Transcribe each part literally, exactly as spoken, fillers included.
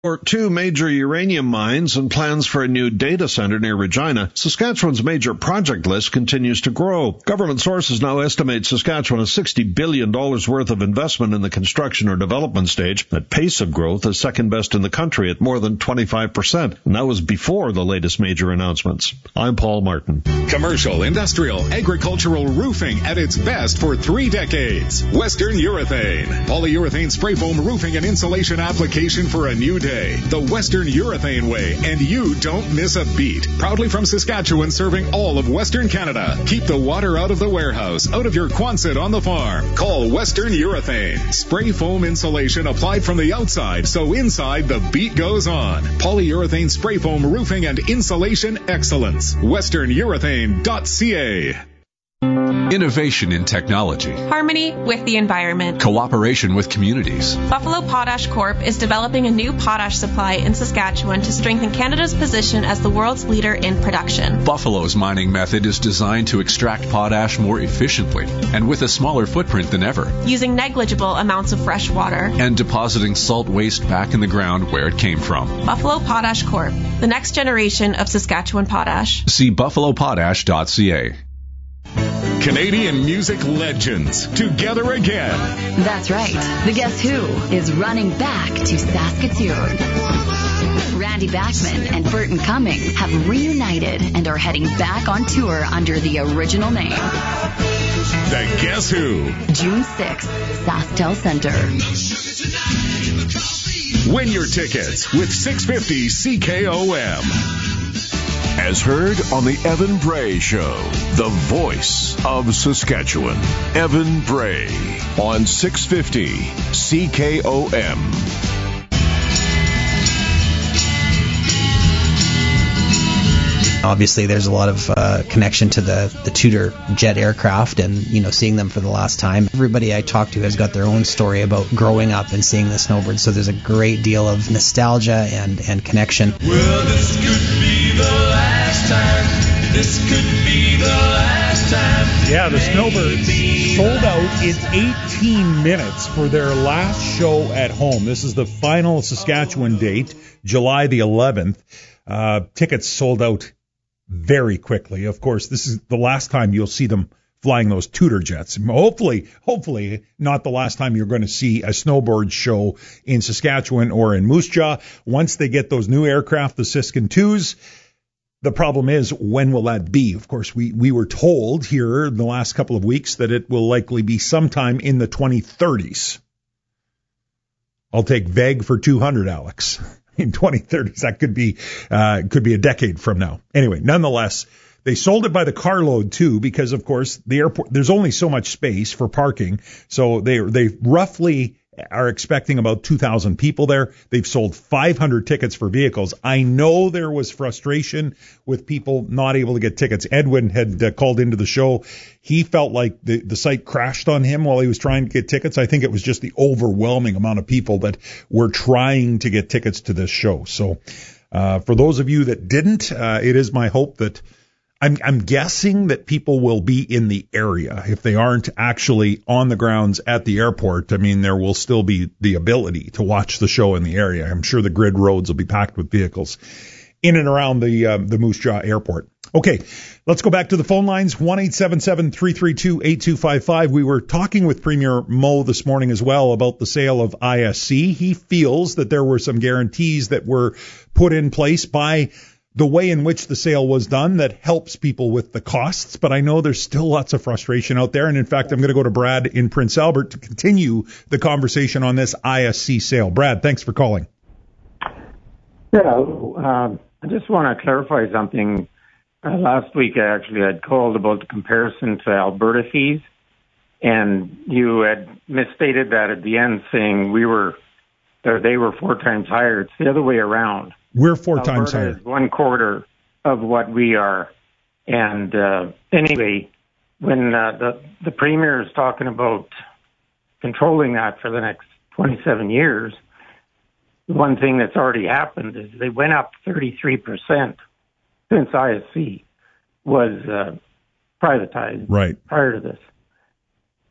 For two major uranium mines and plans for a new data center near Regina, Saskatchewan's major project list continues to grow. Government sources now estimate Saskatchewan has sixty billion dollars worth of investment in the construction or development stage. That pace of growth is second best in the country at more than twenty-five percent, and that was before the latest major announcements. I'm Paul Martin. Commercial, industrial, agricultural roofing at its best for three decades. Western Urethane. Polyurethane spray foam roofing and insulation application for a new day. The Western Urethane way, and you don't miss a beat. Proudly from Saskatchewan, serving all of Western Canada. Keep the water out of the warehouse, out of your Quonset on the farm. Call Western Urethane. Spray foam insulation applied from the outside, so inside the beat goes on. Polyurethane spray foam roofing and insulation excellence. western urethane dot c a. Innovation in technology. Harmony with the environment. Cooperation with communities. Buffalo Potash Corp is developing a new potash supply in Saskatchewan to strengthen Canada's position as the world's leader in production. Buffalo's mining method is designed to extract potash more efficiently and with a smaller footprint than ever. Using negligible amounts of fresh water. And depositing salt waste back in the ground where it came from. Buffalo Potash Corp, the next generation of Saskatchewan potash. See buffalo potash dot c a. Canadian music legends together again. That's right. The Guess Who is running back to Saskatoon. Randy Bachman and Burton Cummings have reunited and are heading back on tour under the original name. The Guess Who. June sixth, SaskTel Center. Win your tickets with six fifty C K O M. As heard on the Evan Bray Show, the voice of Saskatchewan. Evan Bray on six fifty C K O M. Obviously, there's a lot of uh, connection to the, the Tudor jet aircraft and, you know, seeing them for the last time. Everybody I talk to has got their own story about growing up and seeing the snowbirds, so there's a great deal of nostalgia and, and connection. Well, this could be the last time. This could be the last time. Yeah, the Snowbirds sold out in eighteen minutes for their last show at home. This is the final Saskatchewan date, July the eleventh. Uh, tickets sold out very quickly. Of course, this is the last time you'll see them flying those Tudor jets. Hopefully, hopefully not the last time you're going to see a snowboard show in Saskatchewan or in Moose Jaw. Once they get those new aircraft, the Siskin twos, the problem is, when will that be? Of course, we, we were told here in the last couple of weeks that it will likely be sometime in the twenty thirties. I'll take vague for two hundred, Alex. In twenty thirties, that could be uh, could be a decade from now. Anyway, nonetheless, they sold it by the carload too, because of course the airport, there's only so much space for parking, so they they roughly are expecting about two thousand people there. They've sold five hundred tickets for vehicles. I know there was frustration with people not able to get tickets. Edwin had uh, called into the show. He felt like the, the site crashed on him while he was trying to get tickets. I think it was just the overwhelming amount of people that were trying to get tickets to this show. So uh, for those of you that didn't, uh, it is my hope that I'm, I'm guessing that people will be in the area. If they aren't actually on the grounds at the airport, I mean, there will still be the ability to watch the show in the area. I'm sure the grid roads will be packed with vehicles in and around the uh, the Moose Jaw Airport. Okay, let's go back to the phone lines, one eight seven seven, three three two, eight two five five. We were talking with Premier Moe this morning as well about the sale of I S C. He feels that there were some guarantees that were put in place by the way in which the sale was done that helps people with the costs, but I know there's still lots of frustration out there. And in fact, I'm going to go to Brad in Prince Albert to continue the conversation on this I S C sale. Brad, thanks for calling. Yeah, uh, I just want to clarify something. Uh, last week, I actually had called about the comparison to Alberta fees, and you had misstated that at the end, saying we were, or they were four times higher. It's the other way around. We're four Alberta times higher. Is one quarter of what we are. And uh, anyway, when uh, the the premier is talking about controlling that for the next twenty-seven years, one thing that's already happened is they went up thirty-three percent since I S C was uh, privatized right. prior to this.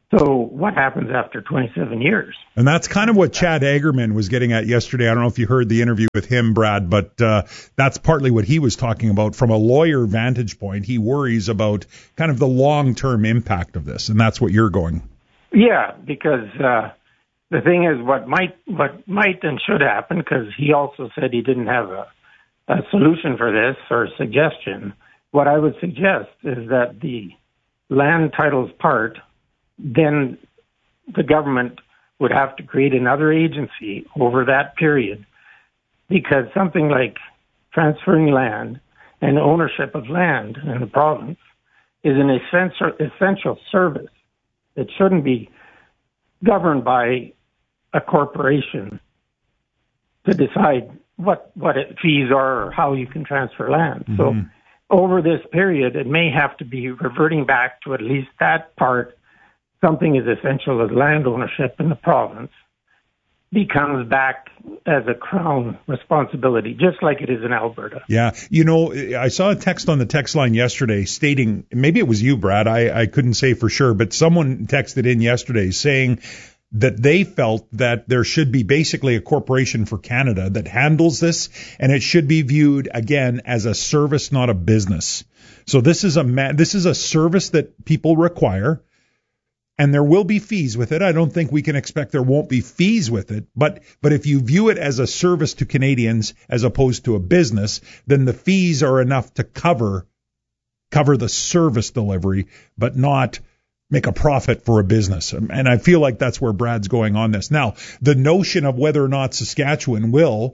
So what happens after twenty-seven years? And that's kind of what Chad Agerman was getting at yesterday. I don't know if you heard the interview with him, Brad, but uh, that's partly what he was talking about. From a lawyer vantage point, he worries about kind of the long-term impact of this, and that's what you're going. Yeah, because uh, the thing is, what might what might and should happen, because he also said he didn't have a, a solution for this or a suggestion. What I would suggest is that the land titles part, then the government would have to create another agency over that period, because something like transferring land and ownership of land in the province is an essential, essential service. It shouldn't be governed by a corporation to decide what, what it, fees are or how you can transfer land. Mm-hmm. So over this period, it may have to be reverting back to at least that part. Something as essential as land ownership in the province becomes back as a Crown responsibility, just like it is in Alberta. Yeah. You know, I saw a text on the text line yesterday stating, maybe it was you, Brad, I, I couldn't say for sure, but someone texted in yesterday saying that they felt that there should be basically a corporation for Canada that handles this, and it should be viewed, again, as a service, not a business. So this is a ma- this is a service that people require. And there will be fees with it. I don't think we can expect there won't be fees with it. But but if you view it as a service to Canadians as opposed to a business, then the fees are enough to cover cover the service delivery, but not make a profit for a business. And I feel like that's where Brad's going on this. Now, the notion of whether or not Saskatchewan will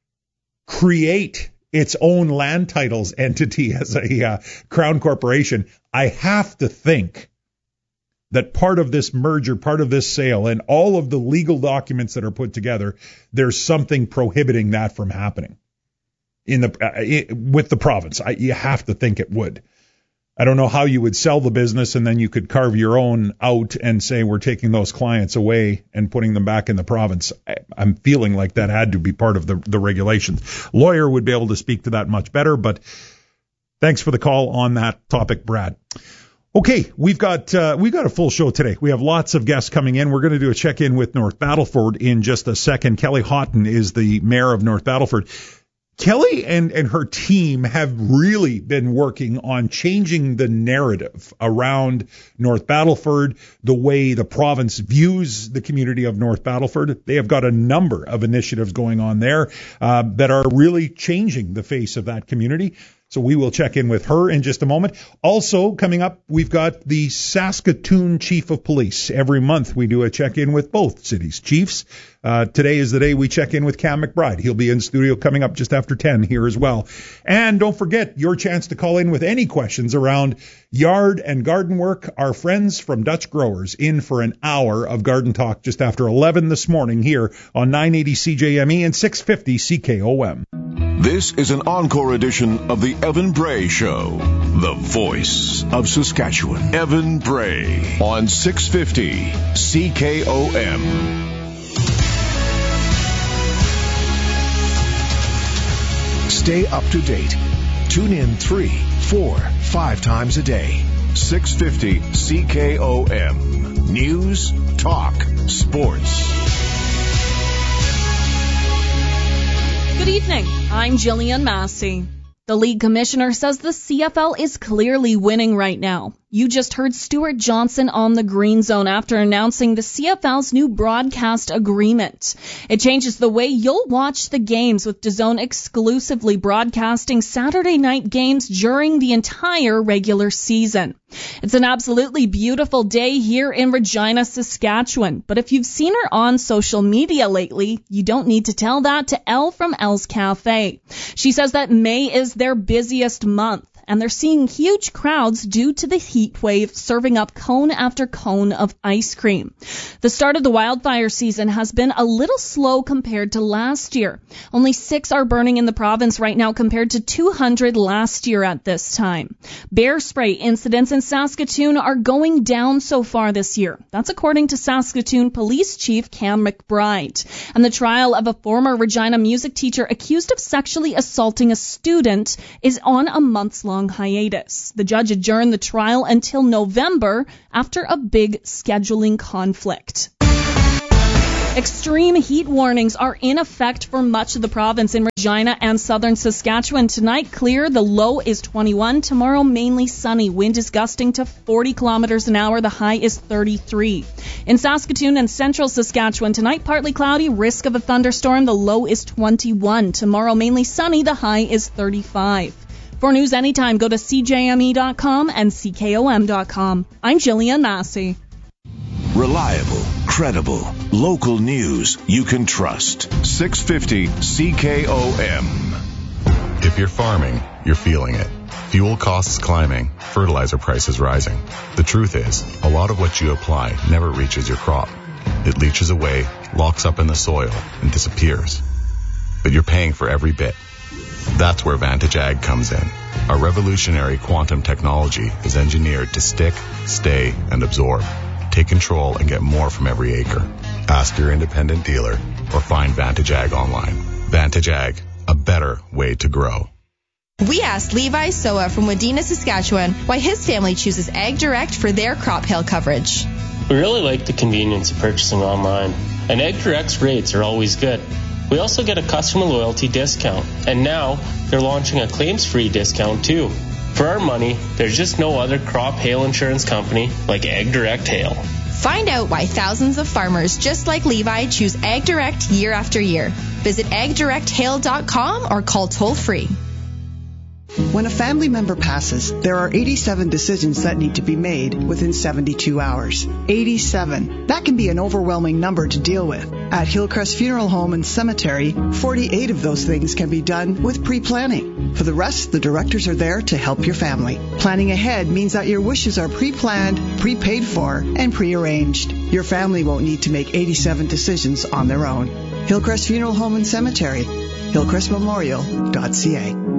create its own land titles entity as a uh, Crown corporation, I have to think that part of this merger, part of this sale, and all of the legal documents that are put together, there's something prohibiting that from happening in the uh, it, with the province. I, you have to think it would. I don't know how you would sell the business and then you could carve your own out and say we're taking those clients away and putting them back in the province. I, I'm feeling like that had to be part of the, the regulations. Lawyer would be able to speak to that much better, but thanks for the call on that topic, Brad. Okay, we've got uh, we've got a full show today. We have lots of guests coming in. We're going to do a check-in with North Battleford in just a second. Kelly Houghton is the mayor of North Battleford. Kelly and, and her team have really been working on changing the narrative around North Battleford, the way the province views the community of North Battleford. They have got a number of initiatives going on there uh, that are really changing the face of that community. So we will check in with her in just a moment. Also, coming up, we've got the Saskatoon Chief of Police. Every month we do a check-in with both cities' chiefs. Uh, today is the day we check in with Cam McBride. He'll be in studio coming up just after ten here as well. And don't forget your chance to call in with any questions around yard and garden work. Our friends from Dutch Growers in for an hour of garden talk just after eleven this morning here on nine eighty C J M E and six fifty C K O M. This is an encore edition of the Evan Bray Show, the voice of Saskatchewan. Evan Bray on six fifty C K O M. Stay up to date. Tune in three, four, five times a day. six fifty C K O M. News, talk, sports. Good evening. I'm Jillian Massey. The league commissioner says the C F L is clearly winning right now. You just heard Stuart Johnson on the Green Zone after announcing the C F L's new broadcast agreement. It changes the way you'll watch the games, with DAZN exclusively broadcasting Saturday night games during the entire regular season. It's an absolutely beautiful day here in Regina, Saskatchewan. But if you've seen her on social media lately, you don't need to tell that to Elle from Elle's Cafe. She says that May is their busiest month, and they're seeing huge crowds due to the heat wave, serving up cone after cone of ice cream. The start of the wildfire season has been a little slow compared to last year. Only six are burning in the province right now compared to two hundred last year at this time. Bear spray incidents in Saskatoon are going down so far this year. That's according to Saskatoon Police Chief Cam McBride. And the trial of a former Regina music teacher accused of sexually assaulting a student is on a months-long year-long hiatus. The judge adjourned the trial until November after a big scheduling conflict. Extreme heat warnings are in effect for much of the province in Regina and southern Saskatchewan. Tonight, clear. The low is twenty-one. Tomorrow, mainly sunny. Wind is gusting to forty kilometers an hour. The high is thirty-three. In Saskatoon and central Saskatchewan, tonight, partly cloudy. Risk of a thunderstorm. The low is twenty-one. Tomorrow, mainly sunny. The high is thirty-five. For news anytime, go to C J M E dot com and C K O M dot com. I'm Jillian Massey. Reliable, credible, local news you can trust. six fifty C K O M. If you're farming, you're feeling it. Fuel costs climbing, fertilizer prices rising. The truth is, a lot of what you apply never reaches your crop. It leaches away, locks up in the soil, and disappears. But you're paying for every bit. That's where Vantage Ag comes in. Our revolutionary quantum technology is engineered to stick, stay, and absorb. Take control and get more from every acre. Ask your independent dealer or find Vantage Ag online. Vantage Ag, a better way to grow. We asked Levi Soa from Wadena, Saskatchewan, why his family chooses Ag Direct for their crop hail coverage. We really like the convenience of purchasing online, and Ag Direct's rates are always good. We also get a customer loyalty discount, and now they're launching a claims-free discount too. For our money, there's just no other crop hail insurance company like Ag Direct Hail. Find out why thousands of farmers just like Levi choose Ag Direct year after year. Visit ag direct hail dot com or call toll-free. When a family member passes, there are eighty-seven decisions that need to be made within seventy-two hours. eighty-seven. That can be an overwhelming number to deal with. At Hillcrest Funeral Home and Cemetery, forty-eight of those things can be done with pre-planning. For the rest, the directors are there to help your family. Planning ahead means that your wishes are pre-planned, prepaid for, and pre-arranged. Your family won't need to make eighty-seven decisions on their own. Hillcrest Funeral Home and Cemetery, hillcrest memorial dot c a.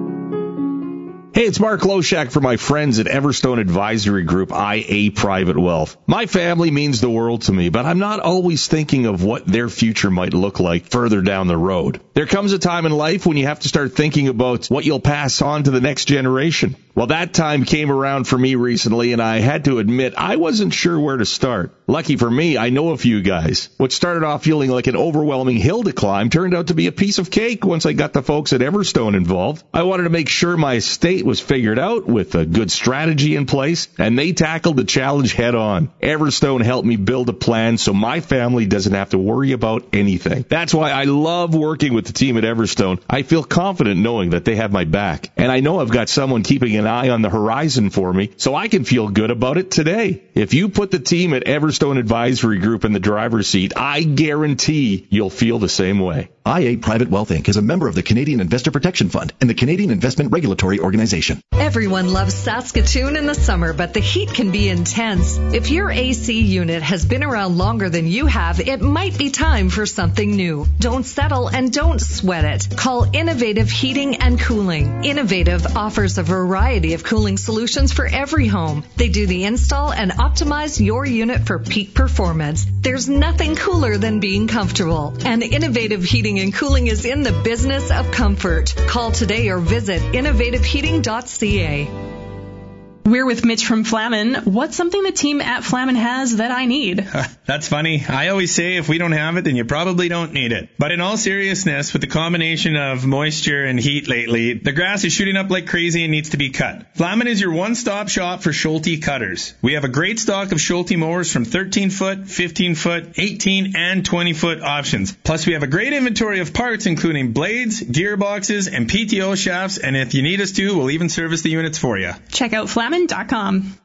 Hey, it's Mark Loshak for my friends at Everstone Advisory Group, I A Private Wealth. My family means the world to me, but I'm not always thinking of what their future might look like further down the road. There comes a time in life when you have to start thinking about what you'll pass on to the next generation. Well, that time came around for me recently, and I had to admit I wasn't sure where to start. Lucky for me, I know a few guys. What started off feeling like an overwhelming hill to climb turned out to be a piece of cake once I got the folks at Everstone involved. I wanted to make sure my estate was figured out with a good strategy in place, and they tackled the challenge head on. Everstone helped me build a plan so my family doesn't have to worry about anything. That's why I love working with the team at Everstone. I feel confident knowing that they have my back, and I know I've got someone keeping an eye on the horizon for me, so I can feel good about it today. If you put the team at Everstone Advisory Group in the driver's seat, I guarantee you'll feel the same way. I A Private Wealth Incorporated is a member of the Canadian Investor Protection Fund and the Canadian Investment Regulatory Organization. Everyone loves Saskatoon in the summer, but the heat can be intense. If your A C unit has been around longer than you have, it might be time for something new. Don't settle and don't sweat it. Call Innovative Heating and Cooling. Innovative offers a variety of cooling solutions for every home. They do the install and optimize your unit for peak performance. There's nothing cooler than being comfortable. And Innovative Heating and Cooling is in the business of comfort. Call today or visit innovative heating dot c a. We're with Mitch from Flamin. What's something the team at Flamin has that I need? That's funny. I always say if we don't have it, then you probably don't need it. But in all seriousness, with the combination of moisture and heat lately, the grass is shooting up like crazy and needs to be cut. Flamin is your one-stop shop for Schulte cutters. We have a great stock of Schulte mowers from thirteen foot, fifteen foot, eighteen, and twenty foot options. Plus, we have a great inventory of parts, including blades, gearboxes, and P T O shafts. And if you need us to, we'll even service the units for you. Check out Flamin dot com.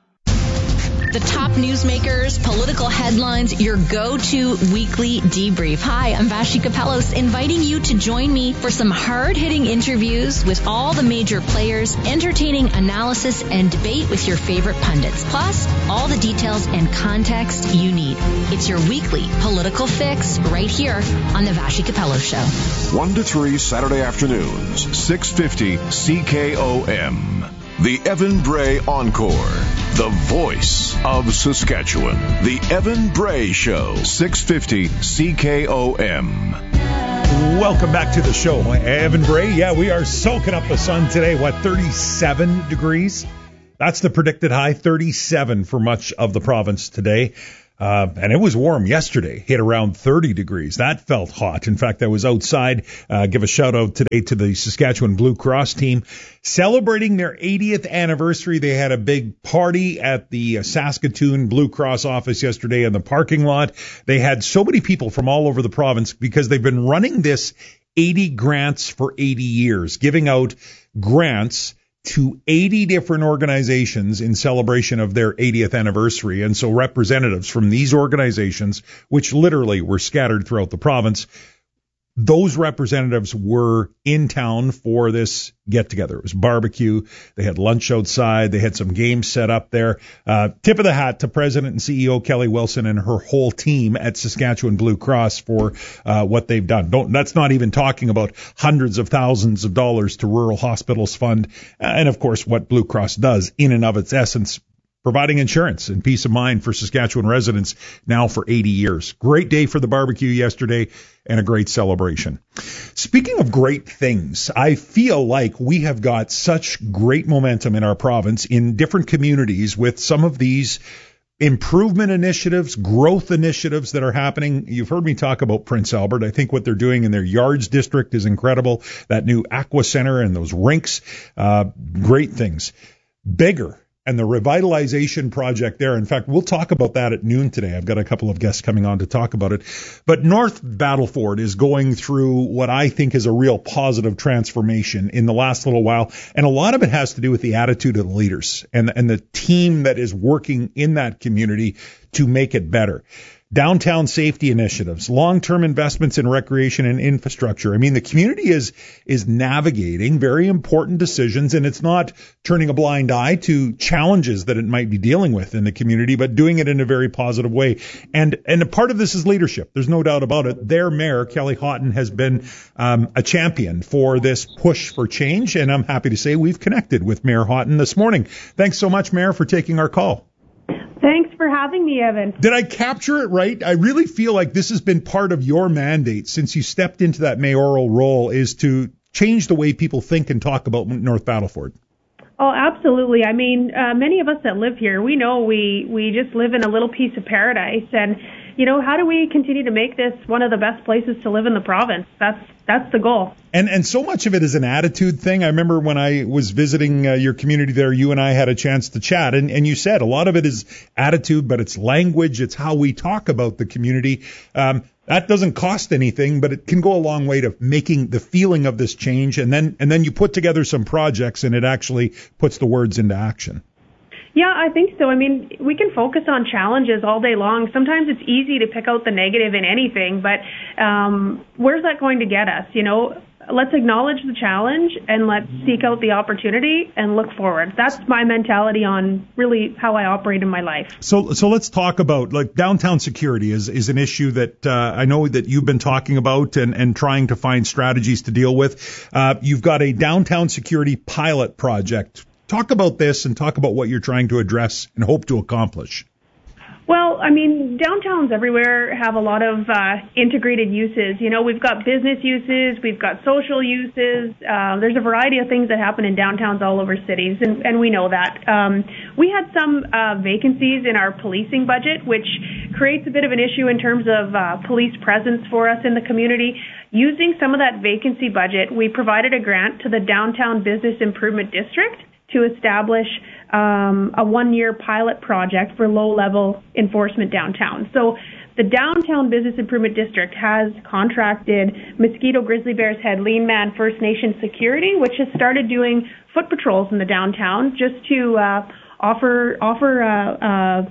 The top newsmakers, political headlines, your go-to weekly debrief. Hi, I'm Vashi Kapelos, inviting you to join me for some hard-hitting interviews with all the major players, entertaining analysis, and debate with your favorite pundits. Plus, all the details and context you need. It's your weekly political fix right here on the Vashi Kapelos Show. one to three Saturday afternoons, six fifty C K O M. The Evan Bray Encore, the voice of Saskatchewan. The Evan Bray Show, six fifty C K O M. Welcome back to the show. Evan Bray. Yeah, we are soaking up the sun today. What, thirty-seven degrees? That's the predicted high, thirty-seven for much of the province today. Uh, and it was warm yesterday, hit around thirty degrees. That felt hot. In fact, I was outside. Uh, give a shout out today to the Saskatchewan Blue Cross team celebrating their eightieth anniversary. They had a big party at the Saskatoon Blue Cross office yesterday in the parking lot. They had so many people from all over the province because they've been running this eighty grants for eighty years, giving out grants to eighty different organizations in celebration of their eightieth anniversary. And so representatives from these organizations, which literally were scattered throughout the province, those representatives were in town for this get-together. It was barbecue. They had lunch outside. They had some games set up there. Uh, tip of the hat to President and C E O Kelly Wilson and her whole team at Saskatchewan Blue Cross for uh, what they've done. Don't, that's not even talking about hundreds of thousands of dollars to Rural Hospitals Fund. And, of course, what Blue Cross does in and of its essence, providing insurance and peace of mind for Saskatchewan residents now for eighty years. Great day for the barbecue yesterday and a great celebration. Speaking of great things, I feel like we have got such great momentum in our province in different communities with some of these improvement initiatives, growth initiatives that are happening. You've heard me talk about Prince Albert. I think what they're doing in their Yards district is incredible. That new Aqua Center and those rinks, uh, great things. Bigger. And the revitalization project there. In fact, we'll talk about that at noon today. I've got a couple of guests coming on to talk about it. But North Battleford is going through what I think is a real positive transformation in the last little while. And a lot of it has to do with the attitude of the leaders and, and the team that is working in that community to make it better. Downtown safety initiatives, long-term investments in recreation and infrastructure. I mean, the community is is navigating very important decisions, and it's not turning a blind eye to challenges that it might be dealing with in the community, but doing it in a very positive way. And and a part of this is leadership. There's no doubt about it. Their mayor, Kelly Houghton, has been um, a champion for this push for change, and I'm happy to say we've connected with Mayor Houghton this morning. Thanks so much, Mayor, for taking our call. Thanks for having me, Evan. Did I capture it right? I really feel like this has been part of your mandate since you stepped into that mayoral role, is to change the way people think and talk about North Battleford. Oh, absolutely. I mean, uh, many of us that live here, we know we, we just live in a little piece of paradise. And, you know, how do we continue to make this one of the best places to live in the province? That's that's the goal. And and so much of it is an attitude thing. I remember when I was visiting uh, your community there, you and I had a chance to chat, and, and you said a lot of it is attitude, but it's language, it's how we talk about the community. Um, that doesn't cost anything, but it can go a long way to making the feeling of this change, and then and then you put together some projects, and it actually puts the words into action. Yeah, I think so. I mean, we can focus on challenges all day long. Sometimes it's easy to pick out the negative in anything, but um, where's that going to get us? You know, let's acknowledge the challenge and let's seek out the opportunity and look forward. That's my mentality on really how I operate in my life. So, so let's talk about, like, downtown security is is an issue that uh, I know that you've been talking about and, and trying to find strategies to deal with. Uh, you've got a downtown security pilot project. Talk about this and talk about what you're trying to address and hope to accomplish. Well, I mean, downtowns everywhere have a lot of uh, integrated uses. You know, we've got business uses, we've got social uses. Uh, there's a variety of things that happen in downtowns all over cities, and, and we know that. Um, we had some uh, vacancies in our policing budget, which creates a bit of an issue in terms of uh, police presence for us in the community. Using some of that vacancy budget, we provided a grant to the Downtown Business Improvement District to establish um, a one-year pilot project for low-level enforcement downtown. So the Downtown Business Improvement District has contracted Mosquito Grizzly Bear's Head Lean Man First Nation Security, which has started doing foot patrols in the downtown just to uh, offer offer uh, uh,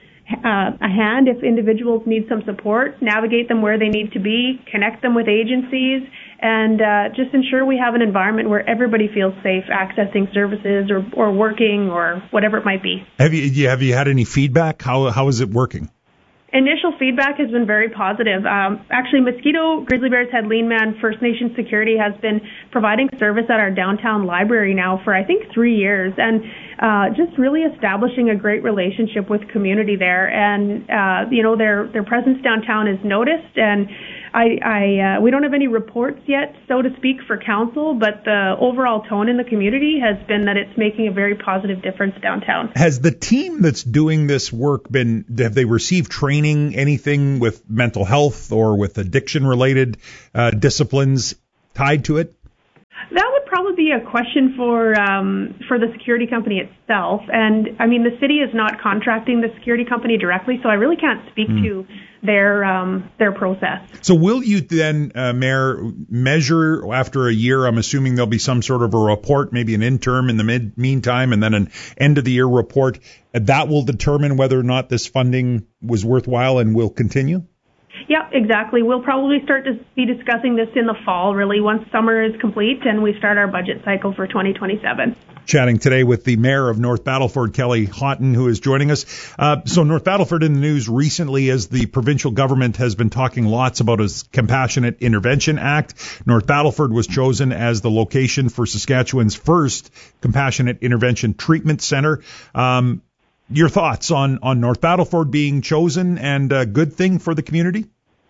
uh, a hand if individuals need some support, navigate them where they need to be, connect them with agencies, and uh, just ensure we have an environment where everybody feels safe accessing services or, or working or whatever it might be. Have you have you had any feedback? How how is it working? Initial feedback has been very positive. Um, actually, Mosquito Grizzly Bear's Head Lean Man First Nation Security has been providing service at our downtown library now for, I think, three years, and uh, just really establishing a great relationship with community there. And, uh, you know, their their presence downtown is noticed, and I, I uh, we don't have any reports yet, so to speak, for council, but the overall tone in the community has been that it's making a very positive difference downtown. Has the team that's doing this work been, have they received training, anything with mental health or with addiction-related uh, disciplines tied to it? That would probably be a question for um, for the security company itself. And, I mean, the city is not contracting the security company directly, so I really can't speak mm. to their um, their process. So will you then, uh, Mayor, measure after a year? I'm assuming there'll be some sort of a report, maybe an interim in the mid meantime, and then an end-of-the-year report. That will determine whether or not this funding was worthwhile and will continue? Yeah, exactly. We'll probably start to be discussing this in the fall, really, once summer is complete and we start our budget cycle for twenty twenty-seven. Chatting today with the mayor of North Battleford, Kelly Houghton, who is joining us. Uh, so North Battleford in the news recently as the provincial government has been talking lots about its Compassionate Intervention Act. North Battleford was chosen as the location for Saskatchewan's first Compassionate Intervention Treatment Center. Um, your thoughts on, on North Battleford being chosen and a good thing for the community?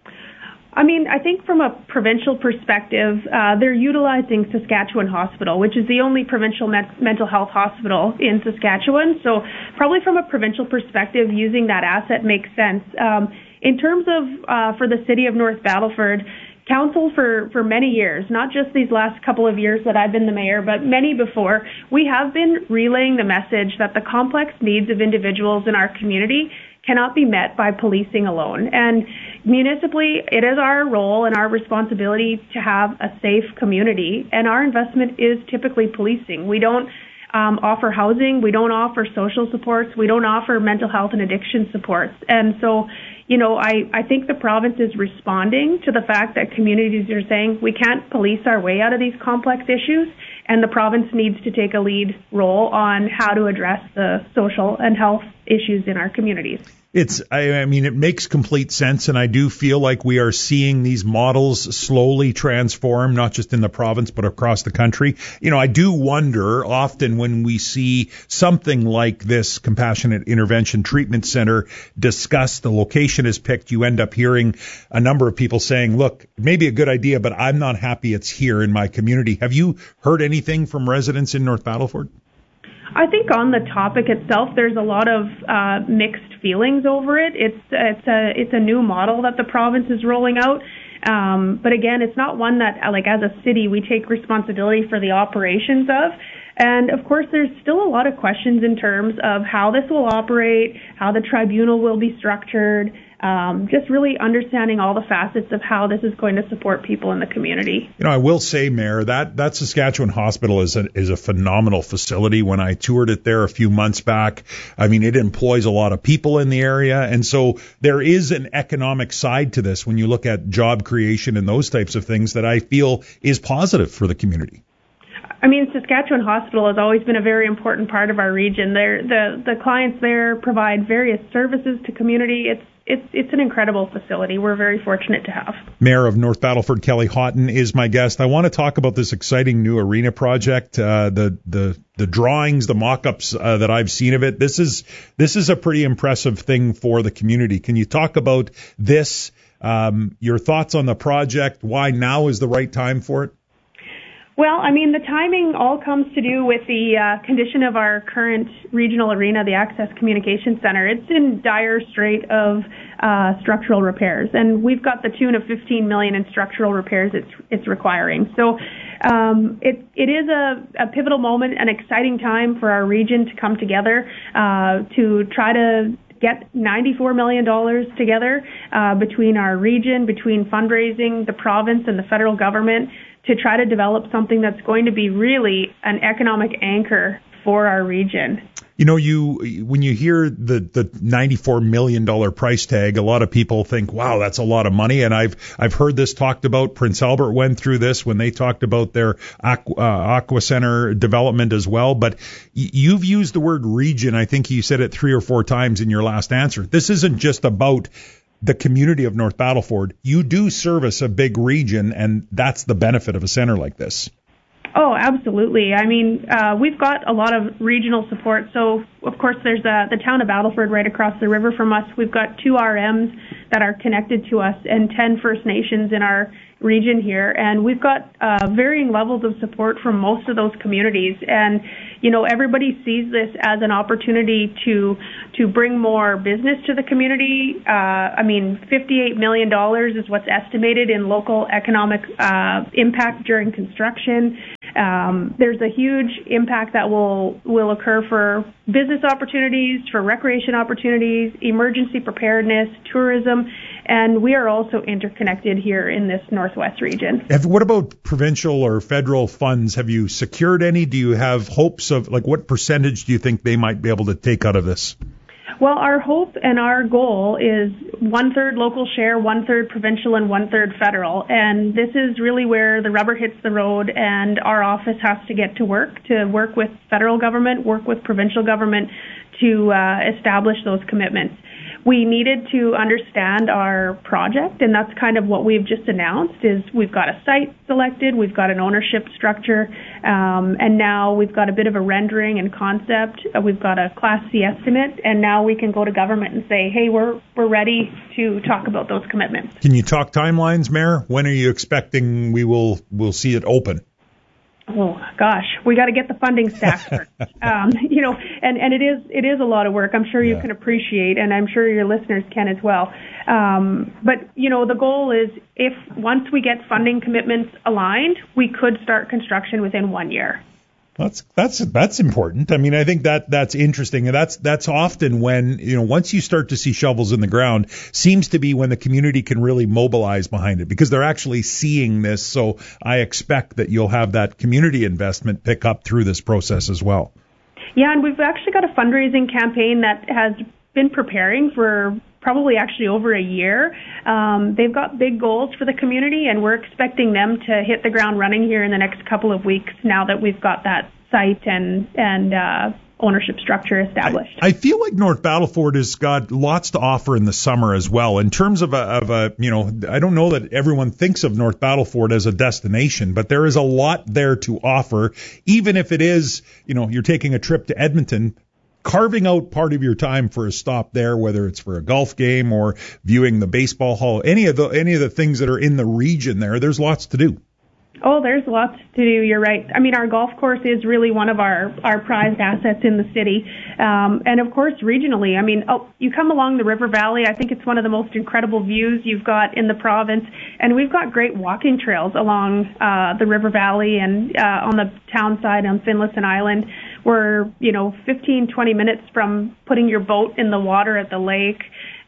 I mean, I think from a provincial perspective, uh, they're utilizing Saskatchewan Hospital, which is the only provincial met- mental health hospital in Saskatchewan. So probably from a provincial perspective, using that asset makes sense. Um, in terms of uh, for the city of North Battleford, council for, for many years, not just these last couple of years that I've been the mayor, but many before, we have been relaying the message that the complex needs of individuals in our community cannot be met by policing alone. And municipally, it is our role and our responsibility to have a safe community, and our investment is typically policing. We don't um, offer housing, we don't offer social supports, we don't offer mental health and addiction supports. And so, you know, I, I think the province is responding to the fact that communities are saying we can't police our way out of these complex issues, and the province needs to take a lead role on how to address the social and health issues in our communities. It's, I, I mean, it makes complete sense, and I do feel like we are seeing these models slowly transform, not just in the province, but across the country. You know, I do wonder often when we see something like this Compassionate Intervention Treatment Center discussed, the location is picked, you end up hearing a number of people saying, look, it may be a good idea, but I'm not happy it's here in my community. Have you heard anything from residents in North Battleford? I think on the topic itself, there's a lot of uh, mixed feelings over it. It's it's a it's a new model that the province is rolling out, um, but again, it's not one that, like, as a city, we take responsibility for the operations of. And of course, there's still a lot of questions in terms of how this will operate, how the tribunal will be structured. Um, just really understanding all the facets of how this is going to support people in the community. You know, I will say, Mayor, that, that Saskatchewan Hospital is a, is a phenomenal facility. When I toured it there a few months back, I mean, it employs a lot of people in the area. And so there is an economic side to this when you look at job creation and those types of things that I feel is positive for the community. I mean, Saskatchewan Hospital has always been a very important part of our region. They're, the the clients there provide various services to community. It's it's it's an incredible facility. We're very fortunate to have. Mayor of North Battleford, Kelly Houghton, is my guest. I want to talk about this exciting new arena project. Uh, the the the drawings, the mock-ups uh, that I've seen of it. This is this is a pretty impressive thing for the community. Can you talk about this? Um, your thoughts on the project? Why now is the right time for it? Well, I mean, the timing all comes to do with the uh, condition of our current regional arena, the Access Communication Center. It's in dire strait of uh, structural repairs, and we've got the tune of fifteen million dollars in structural repairs it's it's requiring. So um, it it is a, a pivotal moment, an exciting time for our region to come together uh, to try to get ninety-four million dollars together uh, between our region, between fundraising, the province, and the federal government, to try to develop something that's going to be really an economic anchor for our region. You know, you when you hear the, the ninety-four million dollars price tag, a lot of people think, wow, that's a lot of money. And I've I've heard this talked about. Prince Albert went through this when they talked about their Aqua, uh, Aqua Center development as well. But y- you've used the word region. I think you said it three or four times in your last answer. This isn't just about the community of North Battleford. You do service a big region, and that's the benefit of a center like this. Oh, absolutely. I mean, uh, we've got a lot of regional support. So, of course, there's uh, the town of Battleford right across the river from us. We've got two R Ms that are connected to us and ten First Nations in our region here. And we've got uh, varying levels of support from most of those communities. And, you know, everybody sees this as an opportunity to to bring more business to the community. Uh, I mean, fifty-eight million dollars is what's estimated in local economic uh, impact during construction. Um, there's a huge impact that will will occur for business opportunities, for recreation opportunities, emergency preparedness, tourism, and we are also interconnected here in this Northwest region. Have, what about provincial or federal funds? Have you secured any? Do you have hopes of, like, what percentage do you think they might be able to take out of this? Well, our hope and our goal is one-third local share, one-third provincial, and one-third federal. And this is really where the rubber hits the road, and our office has to get to work, to work with federal government, work with provincial government to uh, establish those commitments. We needed to understand our project, and that's kind of what we've just announced, is we've got a site selected, we've got an ownership structure, um, and now we've got a bit of a rendering and concept. Uh, we've got a Class C estimate, and now we can go to government and say, hey, we're we're ready to talk about those commitments. Can you talk timelines, Mayor? When are you expecting we will will see it open? Oh gosh, we got to get the funding stacked first. um, you know, and, and it is it is a lot of work. I'm sure you yeah. can appreciate, and I'm sure your listeners can as well. Um, but you know, the goal is if once we get funding commitments aligned, we could start construction within one year. That's that's that's important. I mean, I think that that's interesting, and that's that's often when, you know, once you start to see shovels in the ground, seems to be when the community can really mobilize behind it, because they're actually seeing this. So I expect that you'll have that community investment pick up through this process as well. Yeah, and we've actually got a fundraising campaign that has been preparing for probably actually over a year. Um, they've got big goals for the community, and we're expecting them to hit the ground running here in the next couple of weeks now that we've got that site and, and uh, ownership structure established. I, I feel like North Battleford has got lots to offer in the summer as well. In terms of a, of a, you know, I don't know that everyone thinks of North Battleford as a destination, but there is a lot there to offer, even if it is, you know, you're taking a trip to Edmonton. Carving out part of your time for a stop there, whether it's for a golf game or viewing the baseball hall, any of the any of the things that are in the region there, there's lots to do. Oh, there's lots to do. You're right. I mean, our golf course is really one of our, our prized assets in the city. Um, and, of course, regionally. I mean, oh, you come along the River Valley. I think it's one of the most incredible views you've got in the province. And we've got great walking trails along uh, the River Valley and uh, on the town side on Finlayson Island. We're, you know, fifteen, twenty minutes from putting your boat in the water at the lake.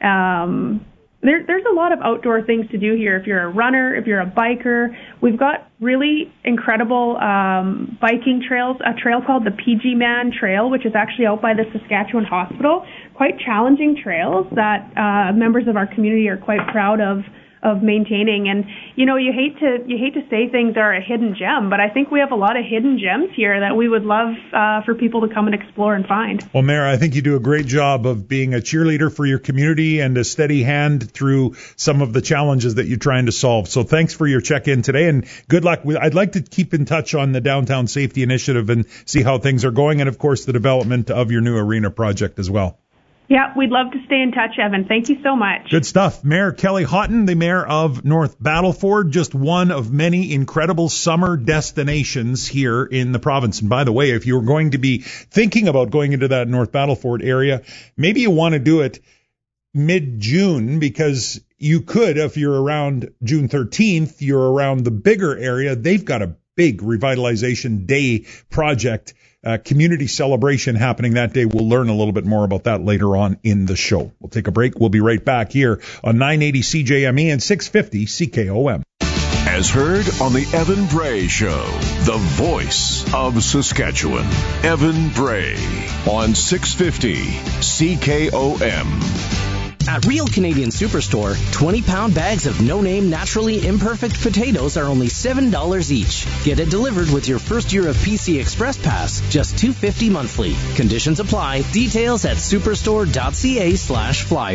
Um, there, there's a lot of outdoor things to do here. If you're a runner, if you're a biker, we've got really incredible um, biking trails, a trail called the P G Man Trail, which is actually out by the Saskatchewan Hospital. Quite challenging trails that uh, members of our community are quite proud of of maintaining. And, you know, you hate to you hate to say things are a hidden gem, but I think we have a lot of hidden gems here that we would love uh, for people to come and explore and find. Well, Mayor, I think you do a great job of being a cheerleader for your community and a steady hand through some of the challenges that you're trying to solve. So thanks for your check-in today, and good luck. I'd like to keep in touch on the Downtown Safety Initiative and see how things are going, and, of course, the development of your new arena project as well. Yeah, we'd love to stay in touch, Evan. Thank you so much. Good stuff. Mayor Kelly Houghton, the mayor of North Battleford, just one of many incredible summer destinations here in the province. And by the way, if you're going to be thinking about going into that North Battleford area, maybe you want to do it mid-June, because you could, if you're around June thirteenth, you're around the bigger area. They've got a big revitalization day project. Uh, community celebration happening that day. We'll learn a little bit more about that later on in the show. We'll take a break. We'll be right back here on nine eighty C J M E and six fifty C K O M. As heard on the Evan Bray Show, the voice of Saskatchewan. Evan Bray on six fifty C K O M. At Real Canadian Superstore, twenty-pound bags of no-name, naturally imperfect potatoes are only seven dollars each. Get it delivered with your first year of P C Express Pass, just two dollars and fifty cents monthly. Conditions apply. Details at superstore.ca slash flyer.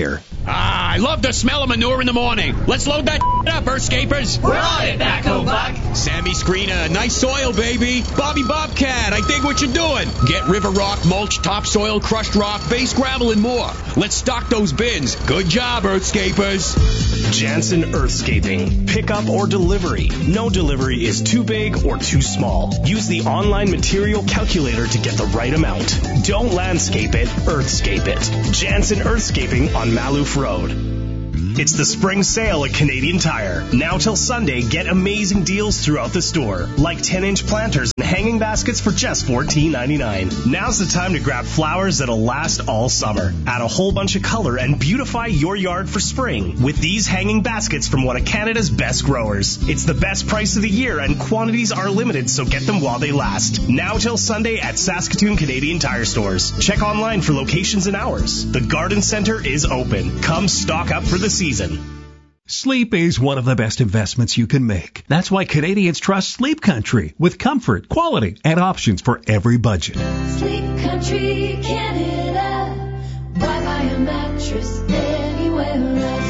Ah, I love the smell of manure in the morning. Let's load that up, Earthscapers. We're on it, Backhoe Buck. Sammy Screener, nice soil, baby. Bobby Bobcat, I dig what you're doing. Get river rock, mulch, topsoil, crushed rock, base gravel, and more. Let's stock those bins. Good job, Earthscapers. Jansen Earthscaping. Pickup or delivery. No delivery is too big or too small. Use the online material calculator to get the right amount. Don't landscape it, earthscape it. Jansen Earthscaping on Maloof Road. It's the spring sale at Canadian Tire. Now till Sunday, get amazing deals throughout the store. Like ten-inch planters and hanging baskets for just fourteen ninety-nine. Now's the time to grab flowers that'll last all summer. Add a whole bunch of color and beautify your yard for spring with these hanging baskets from one of Canada's best growers. It's the best price of the year and quantities are limited, so get them while they last. Now till Sunday at Saskatoon Canadian Tire stores. Check online for locations and hours. The Garden Center is open. Come stock up for the season. Season. Sleep is one of the best investments you can make. That's why Canadians trust Sleep Country with comfort, quality, and options for every budget. Sleep Country Canada. Why buy a mattress anywhere else?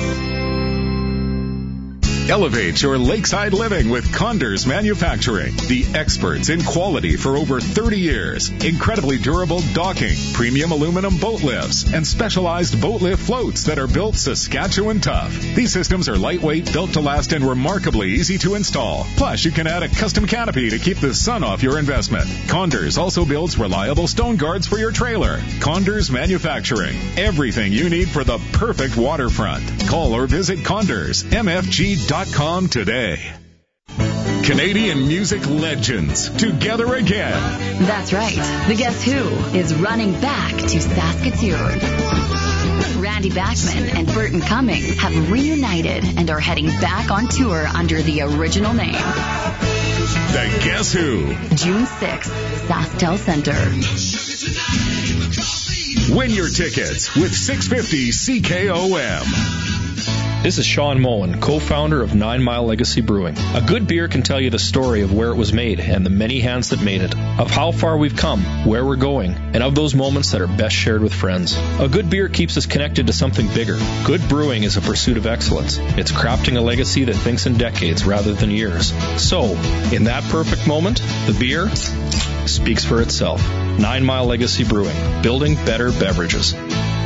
Elevate your lakeside living with Condors Manufacturing, the experts in quality for over thirty years. Incredibly durable docking, premium aluminum boat lifts, and specialized boat lift floats that are built Saskatchewan tough. These systems are lightweight, built to last, and remarkably easy to install. Plus, you can add a custom canopy to keep the sun off your investment. Condors also builds reliable stone guards for your trailer. Condors Manufacturing, everything you need for the perfect waterfront. Call or visit Condors M F G dot com today. Canadian music legends together again. That's right. The Guess Who is running back to Saskatoon. Randy Bachman and Burton Cummings have reunited and are heading back on tour under the original name. The Guess Who. June sixth, SaskTel Center. Win your tickets with six fifty C K O M. This is Sean Mullen, co-founder of Nine Mile Legacy Brewing. A good beer can tell you the story of where it was made and the many hands that made it, of how far we've come, where we're going, and of those moments that are best shared with friends. A good beer keeps us connected to something bigger. Good brewing is a pursuit of excellence. It's crafting a legacy that thinks in decades rather than years. So, in that perfect moment, the beer speaks for itself. Nine Mile Legacy Brewing, building better beverages.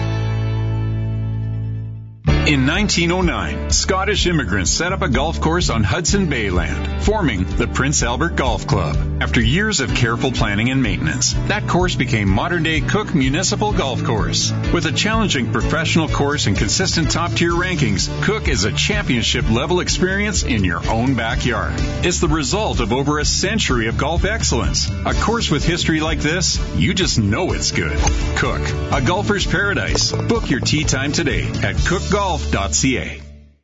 In nineteen oh nine, Scottish immigrants set up a golf course on Hudson Bay land, forming the Prince Albert Golf Club. After years of careful planning and maintenance, that course became modern-day Cook Municipal Golf Course. With a challenging professional course and consistent top-tier rankings, Cook is a championship-level experience in your own backyard. It's the result of over a century of golf excellence. A course with history like this, you just know it's good. Cook, a golfer's paradise. Book your tee time today at cook golf dot c a.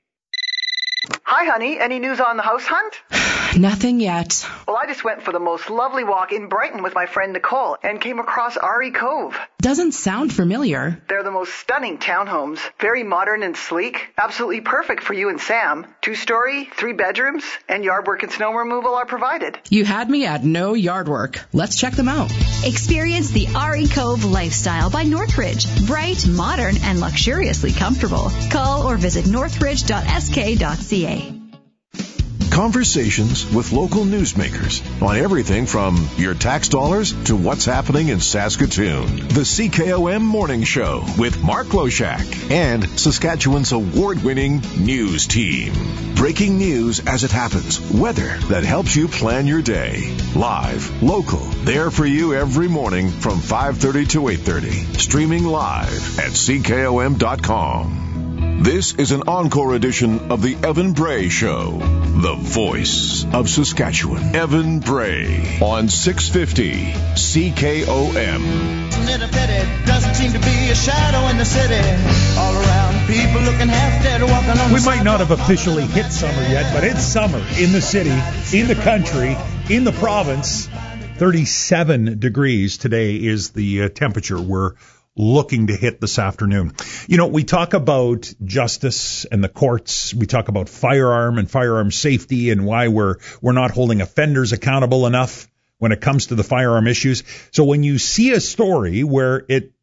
Hi, honey. Any news on the house hunt? Nothing yet. Well, I just went for the most lovely walk in Brighton with my friend Nicole and came across Ari Cove. Doesn't sound familiar. They're the most stunning townhomes. Very modern and sleek. Absolutely perfect for you and Sam. Two-story, three bedrooms, and yard work and snow removal are provided. You had me at no yard work. Let's check them out. Experience the Ari Cove lifestyle by Northridge. Bright, modern, and luxuriously comfortable. Call or visit northridge dot s k dot c a. Conversations with local newsmakers on everything from your tax dollars to what's happening in Saskatoon. The C K O M Morning Show with Mark Loshak and Saskatchewan's award-winning news team. Breaking news as it happens. Weather that helps you plan your day. Live, local, there for you every morning from five thirty to eight thirty. Streaming live at c k o m dot com. This is an encore edition of the Evan Bray Show, the voice of Saskatchewan. Evan Bray on six fifty C K O M. Little pity, doesn't seem to be a shadow in the city. All around, people looking half dead, walking on. We might not have officially hit summer yet, but it's summer in the city, in the country, in the province. thirty-seven degrees today is the uh, temperature we're looking to hit this afternoon. You know, we talk about justice and the courts. We talk about firearm and firearm safety and why we're we're not holding offenders accountable enough when it comes to the firearm issues. So when you see a story where it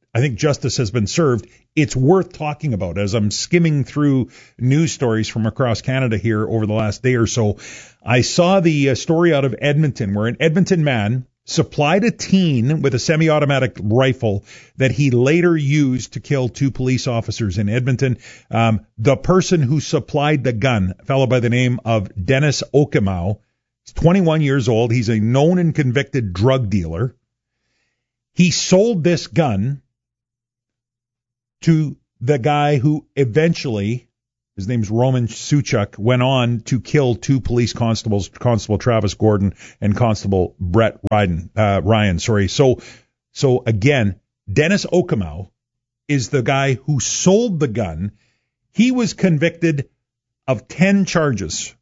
I think justice has been served. It's worth talking about. As I'm skimming through news stories from across Canada here over the last day or so, I saw the uh, story out of Edmonton where an Edmonton man supplied a teen with a semi-automatic rifle that he later used to kill two police officers in Edmonton. Um, the person who supplied the gun, a fellow by the name of Dennis Okimau, he's twenty-one years old. He's a known and convicted drug dealer. He sold this gun to the guy who eventually, his name's Roman Suchuk, went on to kill two police constables, Constable Travis Gordon and Constable Brett Ryan. Uh, Ryan, sorry. So, so again, Dennis Okimau is the guy who sold the gun. He was convicted of ten charges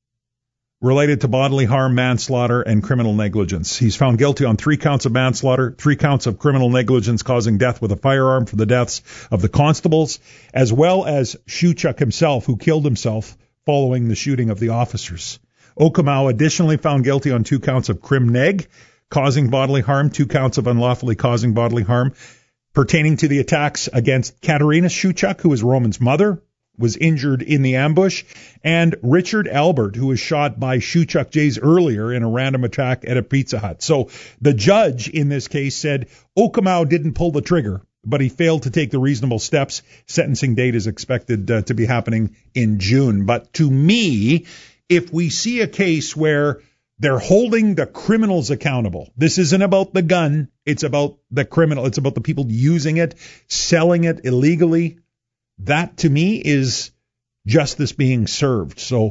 related to bodily harm, manslaughter, and criminal negligence. He's found guilty on three counts of manslaughter, three counts of criminal negligence causing death with a firearm for the deaths of the constables, as well as Suchuk himself, who killed himself following the shooting of the officers. Okimau additionally found guilty on two counts of crim neg, causing bodily harm, two counts of unlawfully causing bodily harm, pertaining to the attacks against Katerina Suchuk, who is Roman's mother, was injured in the ambush, and Richard Albert, who was shot by Suchuk days earlier in a random attack at a Pizza Hut. So the judge in this case said Okimau didn't pull the trigger, but he failed to take the reasonable steps. Sentencing date is expected uh, to be happening in June. But to me, if we see a case where they're holding the criminals accountable, this isn't about the gun, it's about the criminal, it's about the people using it, selling it illegally. That, to me, is justice being served. So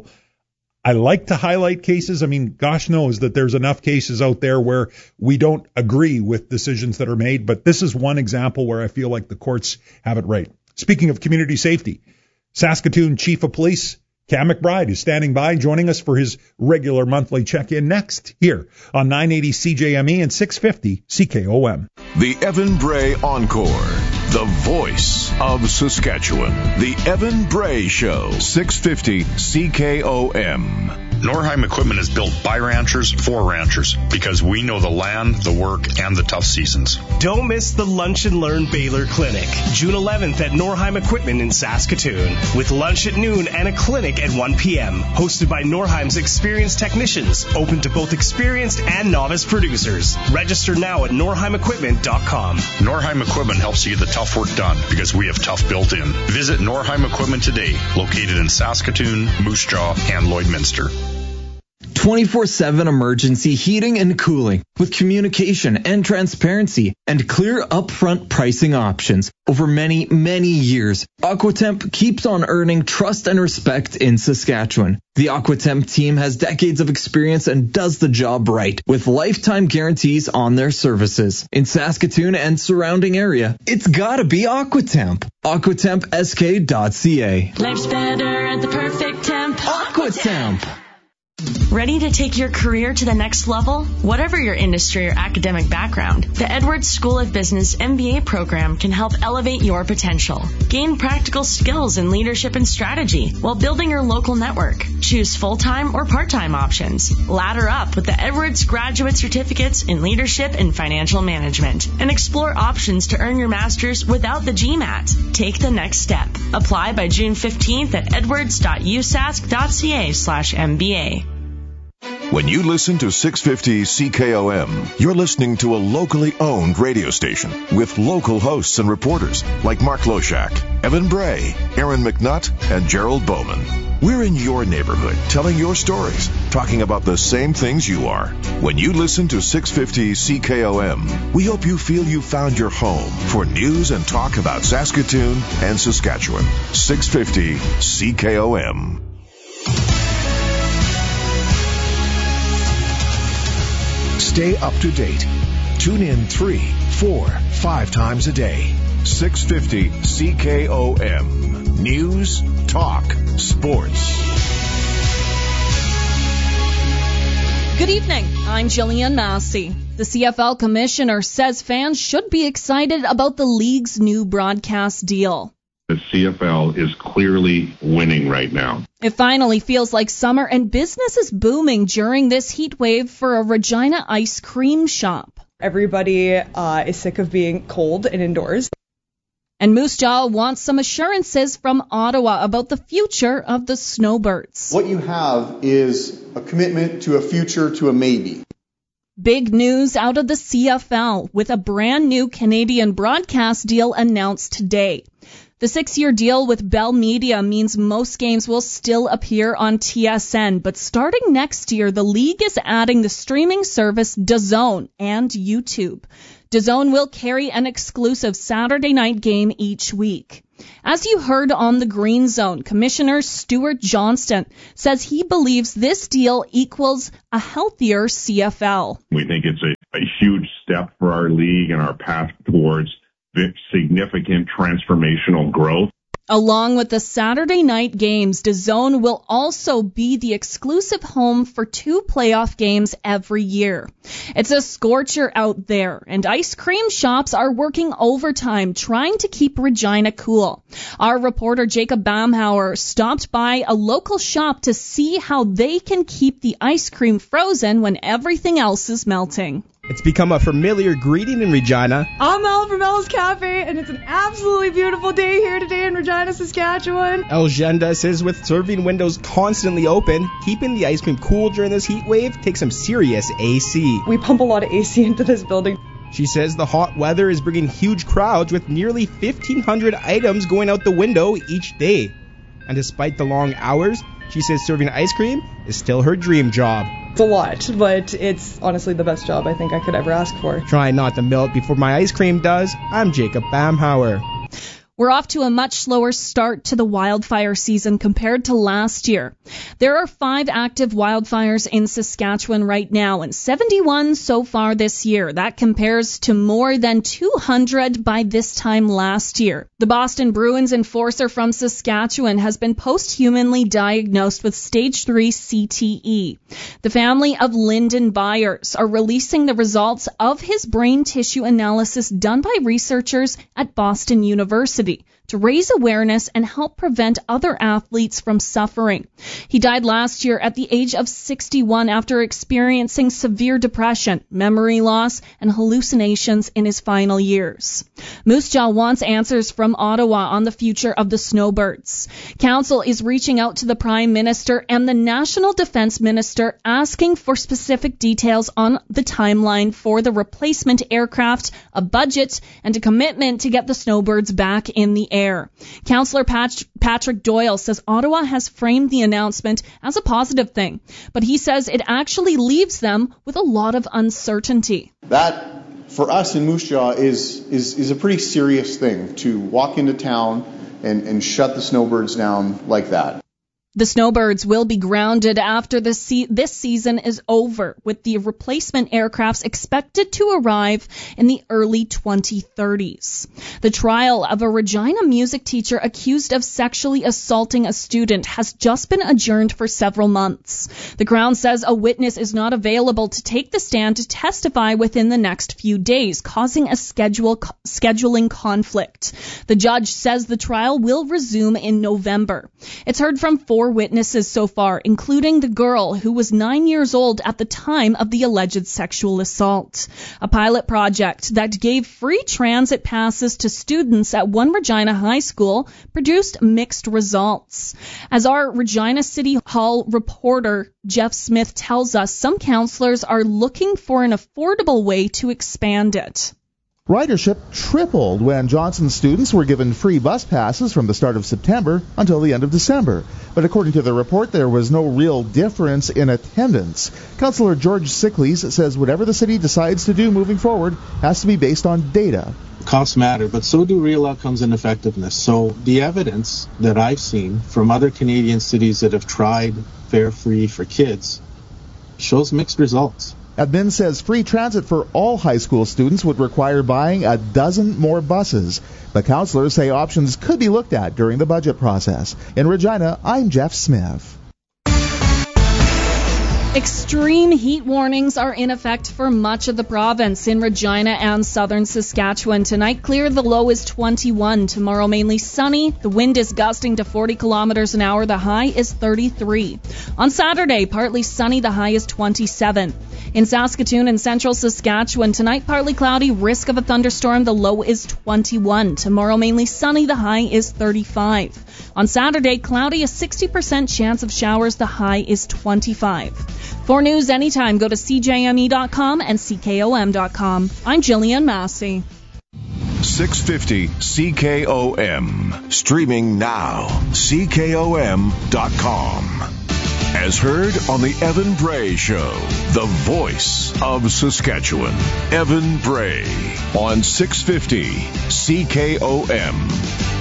I like to highlight cases. I mean, gosh knows that there's enough cases out there where we don't agree with decisions that are made, but this is one example where I feel like the courts have it right. Speaking of community safety, Saskatoon Chief of Police Cam McBride is standing by, joining us for his regular monthly check-in next here on nine eighty C J M E and six fifty C K O M. The Evan Bray Encore, the voice of Saskatchewan. The Evan Bray Show, six fifty C K O M. Norheim Equipment is built by ranchers for ranchers because we know the land, the work, and the tough seasons. Don't miss the Lunch and Learn Baylor Clinic, June eleventh at Norheim Equipment in Saskatoon, with lunch at noon and a clinic at one p.m. Hosted by Norheim's experienced technicians, open to both experienced and novice producers. Register now at norheim equipment dot com. Norheim Equipment helps you get the tough work done because we have tough built in. Visit Norheim Equipment today, located in Saskatoon, Moose Jaw, and Lloydminster. twenty-four seven emergency heating and cooling with communication and transparency and clear upfront pricing options over many, many years. Aquatemp keeps on earning trust and respect in Saskatchewan. The Aquatemp team has decades of experience and does the job right with lifetime guarantees on their services. In Saskatoon and surrounding area, it's gotta be Aquatemp. aquatemp s k dot c a. Life's better at the perfect temp. Aquatemp. Ready to take your career to the next level? Whatever your industry or academic background, the Edwards School of Business M B A program can help elevate your potential. Gain practical skills in leadership and strategy while building your local network. Choose full-time or part-time options. Ladder up with the Edwards Graduate Certificates in Leadership and Financial Management and explore options to earn your master's without the GMAT. Take the next step. Apply by June fifteenth at edwards dot u sask dot c a slash M B A. When you listen to six fifty C K O M, you're listening to a locally owned radio station with local hosts and reporters like Mark Loshak, Evan Bray, Aaron McNutt, and Gerald Bowman. We're in your neighborhood, telling your stories, talking about the same things you are. When you listen to six fifty C K O M, we hope you feel you found your home for news and talk about Saskatoon and Saskatchewan. six fifty C K O M. Stay up to date. Tune in three, four, five times a day. six fifty C K O M. News, talk, sports. Good evening. I'm Jillian Massey. The C F L commissioner says fans should be excited about the league's new broadcast deal. The C F L is clearly winning right now. It finally feels like summer, and business is booming during this heat wave for a Regina ice cream shop. Everybody uh, is sick of being cold and indoors. And Moose Jaw wants some assurances from Ottawa about the future of the Snowbirds. What you have is a commitment to a future, to a maybe. Big news out of the C F L with a brand new Canadian broadcast deal announced today. The six-year deal with Bell Media means most games will still appear on T S N, but starting next year, the league is adding the streaming service DAZN and YouTube. DAZN will carry an exclusive Saturday night game each week. As you heard on the Green Zone, Commissioner Stuart Johnston says he believes this deal equals a healthier C F L. We think it's a, a huge step for our league and our path towards significant transformational growth. Along with the Saturday night games, DAZN will also be the exclusive home for two playoff games every year. It's a scorcher out there, and ice cream shops are working overtime trying to keep Regina cool. Our reporter Jacob Baumhauer stopped by a local shop to see how they can keep the ice cream frozen when everything else is melting. It's become a familiar greeting in Regina. I'm Mel from Mel's Cafe, and it's an absolutely beautiful day here today in Regina, Saskatchewan. El Genda says with serving windows constantly open, keeping the ice cream cool during this heat wave takes some serious A C. We pump a lot of A C into this building. She says the hot weather is bringing huge crowds with nearly fifteen hundred items going out the window each day. And despite the long hours, she says serving ice cream is still her dream job. It's a lot, but it's honestly the best job I think I could ever ask for. Trying not to melt before my ice cream does, I'm Jacob Baumhauer. We're off to a much slower start to the wildfire season compared to last year. There are five active wildfires in Saskatchewan right now and seventy-one so far this year. That compares to more than two hundred by this time last year. The Boston Bruins enforcer from Saskatchewan has been posthumanly diagnosed with stage three C T E. The family of Lyndon Byers are releasing the results of his brain tissue analysis done by researchers at Boston University to raise awareness and help prevent other athletes from suffering. He died last year at the age of sixty-one after experiencing severe depression, memory loss, and hallucinations in his final years. Moose Jaw wants answers from Ottawa on the future of the Snowbirds. Council is reaching out to the Prime Minister and the National Defence Minister asking for specific details on the timeline for the replacement aircraft, a budget, and a commitment to get the Snowbirds back in the air. Councillor Pat- Patrick Doyle says Ottawa has framed the announcement as a positive thing, but he says it actually leaves them with a lot of uncertainty. That, for us in Moose Jaw, is, is, is a pretty serious thing, to walk into town and, and shut the Snowbirds down like that. The Snowbirds will be grounded after the se- this season is over, with the replacement aircrafts expected to arrive in the early twenty thirties. The trial of a Regina music teacher accused of sexually assaulting a student has just been adjourned for several months. The Crown says a witness is not available to take the stand to testify within the next few days, causing a schedule scheduling conflict. The judge says the trial will resume in November. It's heard from four witnesses so far, including the girl who was nine years old at the time of the alleged sexual assault. A pilot project that gave free transit passes to students at one Regina high school produced mixed results. As our Regina City Hall reporter Jeff Smith tells us, some counselors are looking for an affordable way to expand it. Ridership tripled when Johnson students were given free bus passes from the start of September until the end of December. But according to the report, there was no real difference in attendance. Councillor George Sickleys says whatever the city decides to do moving forward has to be based on data. Costs matter, but so do real outcomes and effectiveness. So the evidence that I've seen from other Canadian cities that have tried fare free for kids shows mixed results. Admin says free transit for all high school students would require buying a dozen more buses. The councillors say options could be looked at during the budget process. In Regina, I'm Jeff Smith. Extreme heat warnings are in effect for much of the province. In Regina and southern Saskatchewan tonight, clear, the low is twenty-one. Tomorrow, mainly sunny. The wind is gusting to forty kilometers an hour. The high is thirty-three. On Saturday, partly sunny. The high is twenty-seven. In Saskatoon and central Saskatchewan tonight, partly cloudy. Risk of a thunderstorm. The low is twenty-one. Tomorrow, mainly sunny. The high is thirty-five. On Saturday, cloudy. A sixty percent chance of showers. The high is twenty-five. For news anytime, go to C J M E dot com and C K O M dot com. I'm Jillian Massey. six fifty C K O M. Streaming now. C K O M dot com. As heard on the Evan Bray Show, the voice of Saskatchewan. Evan Bray on six fifty C K O M.